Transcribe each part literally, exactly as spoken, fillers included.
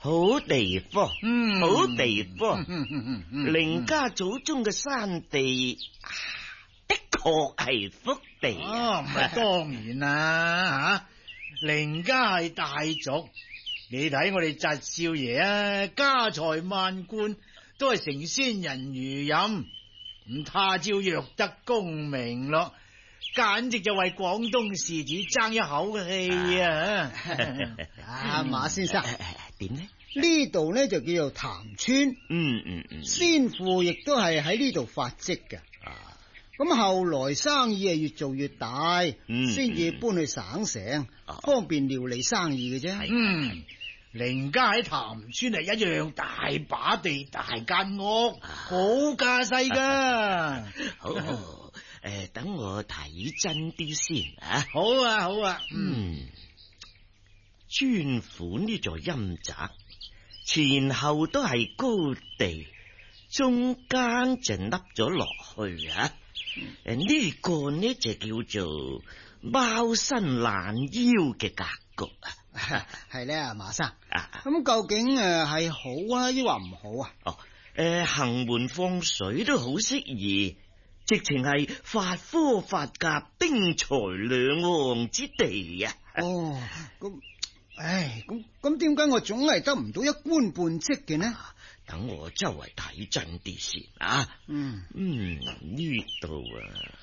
好地方， 嗯， 好地方。 嗯嗯嗯， 凌家祖宗嘅山地，啊、的確係福地啊，唔係當然啦吓，凌家係大族，你睇我哋侄少爺啊，家財萬貫，都係成仙人如飲，咁他朝若得功名咯，簡直就為廣東士子爭一口氣啊！ 啊，馬先生， 點呢？ 呢度呢就叫做潭村， 嗯嗯嗯， 先父亦都係喺呢度發跡嘅。 啊， 咁後來生意係越做越大， 嗯先至搬去省城， 啊方便料理生意嘅啫。 係嗯，凌家喺潭村係一樣大把地、大間屋，好架勢噶。 好好，誒，等我睇真啲先啊。 好啊，好啊， 嗯，專府呢座陰宅，前後都係高地，中間就凹咗落去啊。誒，呢個呢就叫做貓身懶腰嘅格局啊。 係咧，馬生。 啊， 咁究竟誒係好啊，抑或唔好啊？ 哦，誒，行門放水都好適宜，直情係發科發甲、丁財兩旺之地啊！ 哦，咁，唉，咁咁點解我總係得唔到一官半職嘅呢？ 等我周圍睇真啲先啊！ 嗯嗯，呢度啊，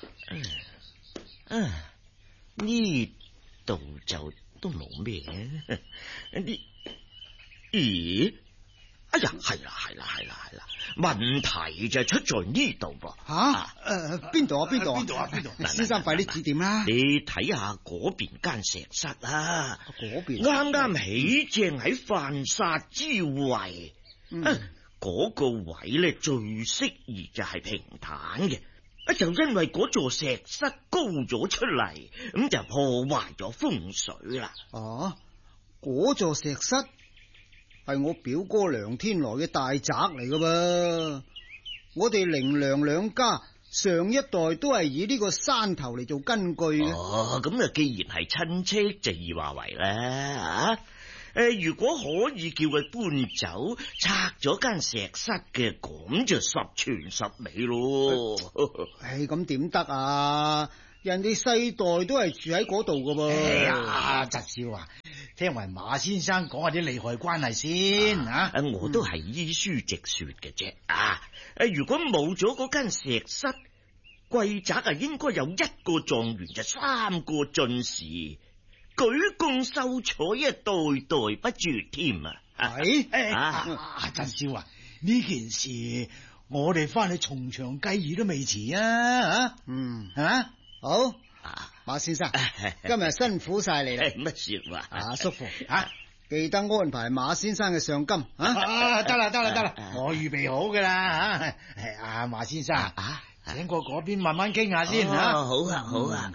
啊呢度就都冇咩呢？咦？哎呀，係啦係啦係啦係啦，問題就出在呢度噃。 吓？誒，邊度啊？邊度啊？ 邊度啊？邊度？ 先生快啲指點啦！ 你睇下嗰邊間石室啊， 嗰邊啱啱起正喺犯煞之位。 嗯啊，嗰個位咧最適宜就係平坦嘅，啊就因為嗰座石室高咗出嚟，咁就破壞咗風水啦。 哦，嗰座石室係我表哥梁天來嘅大宅嚟噶噃，我哋凌梁兩家上一代都係以呢個山頭嚟做根據嘅。 哦，咁啊，既然係親戚，就易話為啦啊！誒，如果可以叫佢搬走，拆咗間石室嘅，咁就十全十美咯。 唉，咁點得啊？人哋世代都係住喺嗰度噶噃。 哎呀，侄少啊，聽埋馬先生講下啲利害關係先啊！ 啊，我都係依書直說嘅啫。啊，誒，如果冇咗嗰間石室，貴宅啊應該有一個狀元就三個進士，舉功秀才啊，代代不絕添啊！ 係誒， 啊啊，侄少啊，呢件事我哋翻去從長計議都未遲啊！啊， 嗯， 係嘛？ 好， 啊， 馬先生，今日辛苦晒你啦。 乜說話？ 啊，叔父啊， 記得安排馬先生嘅上金啊！ 啊，得啦得啦得啦，我預備好噶啦吓。係啊，馬先生， 啊， 請過嗰邊慢慢傾下先吓。 哦，好啊好啊。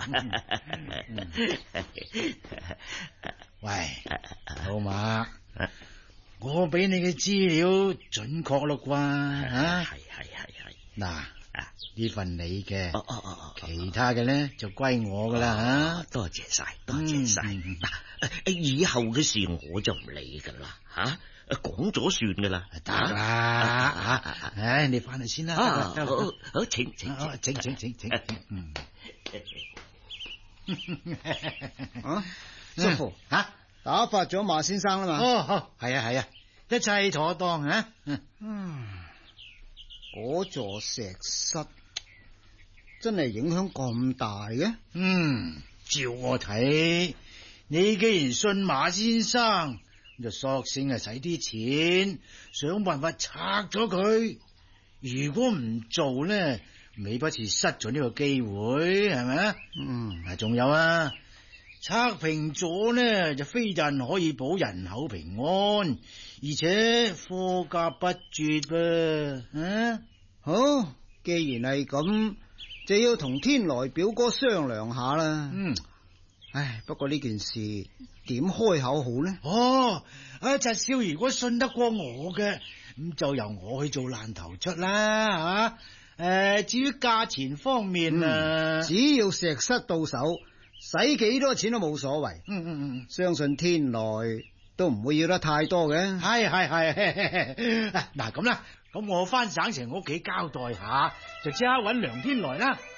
喂，老馬，我俾你嘅資料準確咯啩？吓， 係係係係。 嗱，呢份你嘅， 哦哦哦， 其他嘅咧就歸我噶啦吓。 多謝晒，多謝晒。嗱，誒，以後嘅事我就唔理噶啦，吓，講咗算噶啦， 得啦吓，唉，你翻去先啦。 啊， 得啦好，好，請請請請請請，嗯， 啊，叔父吓， 打發咗馬先生啦嘛？ 哦，好，係啊係啊，一切妥當啊。 嗯，嗰座石室真係影響咁大嘅？ 嗯，照我睇，你既然信馬先生，就索性係使啲錢，想辦法拆咗佢。如果唔做咧，未不是失咗呢個機會，係咪啊？ 嗯， 啊，仲有啊，拆平咗咧，就非但可以保人口平安，而且貨價不絕噃。啊， 好，既然係咁，就要同天來表哥商量下啦。 嗯。 唉，不過呢件事點開口好呢？ 哦，阿侄少如果信得過我嘅，咁就由我去做爛頭出啦吓。誒、啊，至於價錢方面啊， 嗯、只要石室到手，使幾多錢都冇所謂。 嗯嗯嗯， 相信天來都唔會要得太多嘅。 係係係，嗱咁啦，咁我翻省城屋企交代下，就即刻搵梁天來啦。